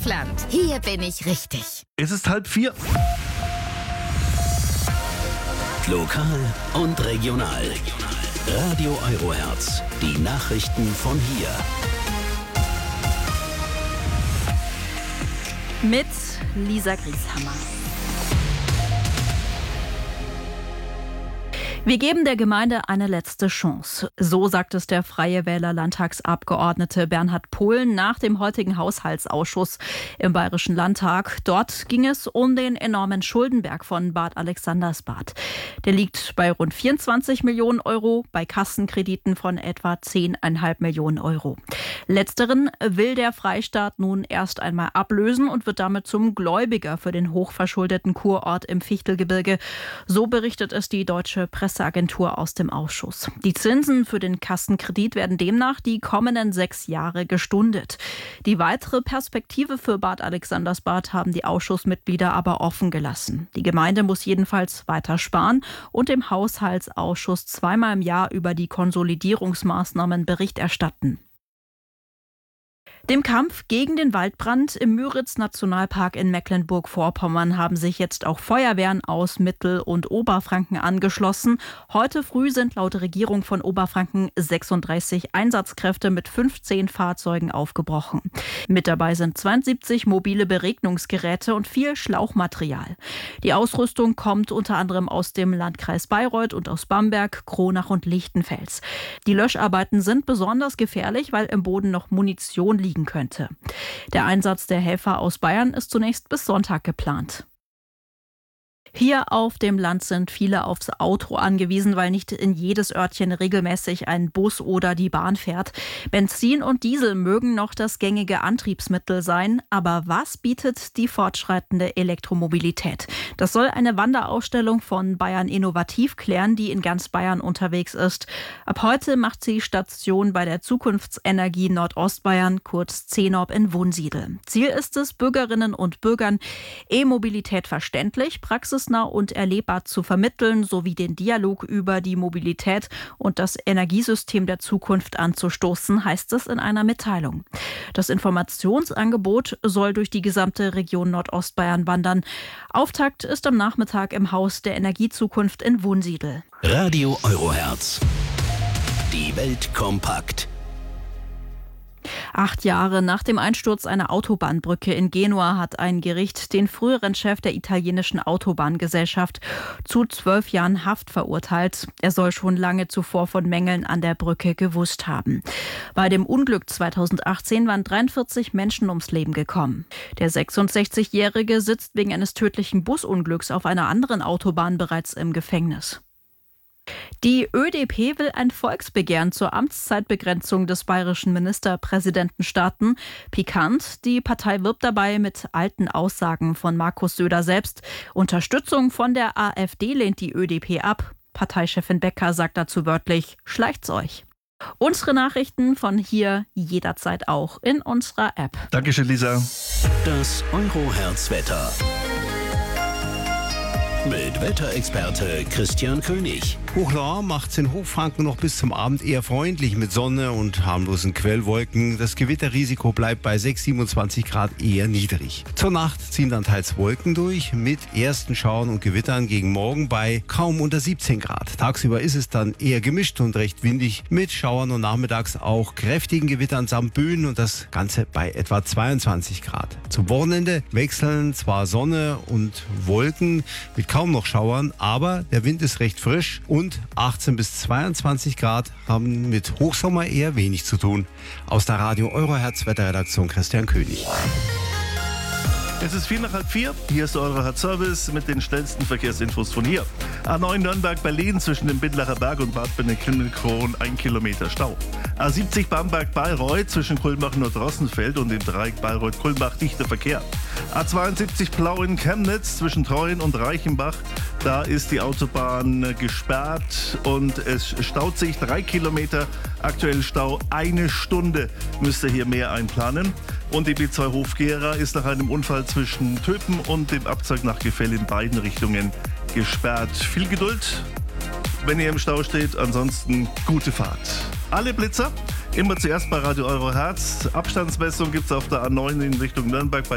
Deutschland. Hier bin ich richtig. Es ist 3:30. Lokal und regional. Radio Eurohertz. Die Nachrichten von hier. Mit Lisa Grieshammer. Wir geben der Gemeinde eine letzte Chance. So sagt es der Freie Wähler Landtagsabgeordnete Bernhard Pohlen nach dem heutigen Haushaltsausschuss im Bayerischen Landtag. Dort ging es um den enormen Schuldenberg von Bad Alexandersbad. Der liegt bei rund 24 Millionen Euro, bei Kassenkrediten von etwa 10,5 Millionen Euro. Letzteren will der Freistaat nun erst einmal ablösen und wird damit zum Gläubiger für den hochverschuldeten Kurort im Fichtelgebirge. So berichtet es die Deutsche Presseagentur aus dem Ausschuss. Die Zinsen für den Kassenkredit werden demnach die kommenden 6 Jahre gestundet. Die weitere Perspektive für Bad Alexandersbad haben die Ausschussmitglieder aber offen gelassen. Die Gemeinde muss jedenfalls weiter sparen und dem Haushaltsausschuss zweimal im Jahr über die Konsolidierungsmaßnahmen Bericht erstatten. Dem Kampf gegen den Waldbrand im Müritz-Nationalpark in Mecklenburg-Vorpommern haben sich jetzt auch Feuerwehren aus Mittel- und Oberfranken angeschlossen. Heute früh sind laut Regierung von Oberfranken 36 Einsatzkräfte mit 15 Fahrzeugen aufgebrochen. Mit dabei sind 72 mobile Beregnungsgeräte und viel Schlauchmaterial. Die Ausrüstung kommt unter anderem aus dem Landkreis Bayreuth und aus Bamberg, Kronach und Lichtenfels. Die Löscharbeiten sind besonders gefährlich, weil im Boden noch Munition liegen könnte. Der Einsatz der Helfer aus Bayern ist zunächst bis Sonntag geplant. Hier auf dem Land sind viele aufs Auto angewiesen, weil nicht in jedes Örtchen regelmäßig ein Bus oder die Bahn fährt. Benzin und Diesel mögen noch das gängige Antriebsmittel sein, aber was bietet die fortschreitende Elektromobilität? Das soll eine Wanderausstellung von Bayern Innovativ klären, die in ganz Bayern unterwegs ist. Ab heute macht sie Station bei der Zukunftsenergie Nordostbayern, kurz CENOB in Wunsiedel. Ziel ist es, Bürgerinnen und Bürgern E-Mobilität verständlich, praxisnah und erlebbar zu vermitteln, sowie den Dialog über die Mobilität und das Energiesystem der Zukunft anzustoßen, heißt es in einer Mitteilung. Das Informationsangebot soll durch die gesamte Region Nordostbayern wandern. Auftakt ist am Nachmittag im Haus der Energiezukunft in Wunsiedel. Radio Eurohertz. Die Welt kompakt. 8 Jahre nach dem Einsturz einer Autobahnbrücke in Genua hat ein Gericht den früheren Chef der italienischen Autobahngesellschaft zu 12 Jahren Haft verurteilt. Er soll schon lange zuvor von Mängeln an der Brücke gewusst haben. Bei dem Unglück 2018 waren 43 Menschen ums Leben gekommen. Der 66-Jährige sitzt wegen eines tödlichen Busunglücks auf einer anderen Autobahn bereits im Gefängnis. Die ÖDP will ein Volksbegehren zur Amtszeitbegrenzung des bayerischen Ministerpräsidenten starten. Pikant, die Partei wirbt dabei mit alten Aussagen von Markus Söder selbst. Unterstützung von der AfD lehnt die ÖDP ab. Parteichefin Becker sagt dazu wörtlich, schleicht's euch. Unsere Nachrichten von hier jederzeit auch in unserer App. Dankeschön, Lisa. Das Eurohertz-Wetter. Mit Wetterexperte Christian König. Hochlau macht's in Hochfranken noch bis zum Abend eher freundlich mit Sonne und harmlosen Quellwolken. Das Gewitterrisiko bleibt bei 6-27 Grad eher niedrig. Zur Nacht ziehen dann teils Wolken durch mit ersten Schauern und Gewittern gegen morgen bei kaum unter 17 Grad. Tagsüber ist es dann eher gemischt und recht windig mit Schauern und nachmittags auch kräftigen Gewittern samt Böen und das Ganze bei etwa 22 Grad. Zum Wochenende wechseln zwar Sonne und Wolken mit kaum noch Schauern, aber der Wind ist recht frisch und 18 bis 22 Grad haben mit Hochsommer eher wenig zu tun. Aus der Radio Eurohertz Wetterredaktion Christian König. Es ist 3:04. Hier ist der Eurohertz-Service mit den schnellsten Verkehrsinfos von hier. A9 Nürnberg-Berlin zwischen dem Bindlacher Berg und Bad Beneklinkron 1 Kilometer Stau. A70 Bamberg-Bayreuth zwischen Kulmbach und Nordrossenfeld und dem Dreieck Bayreuth-Kulmbach dichter Verkehr. A72 Plauen-Chemnitz zwischen Treuen und Reichenbach. Da ist die Autobahn gesperrt und es staut sich 3 Kilometer. Aktuell Stau 1 Stunde. Müsst ihr hier mehr einplanen. Und die B2 Hofgera ist nach einem Unfall zwischen Töpen und dem Abzweig nach Gefell in beiden Richtungen gesperrt. Viel Geduld, wenn ihr im Stau steht. Ansonsten gute Fahrt. Alle Blitzer immer zuerst bei Radio Eurohertz. Abstandsmessung gibt es auf der A9 in Richtung Nürnberg bei